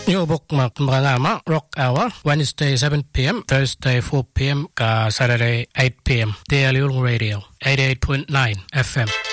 Yo bookmark mga Rock Hour, Wednesday 7 p.m., Thursday 4 p.m., Saturday 8 p.m. Daily Radio, 88.9 FM.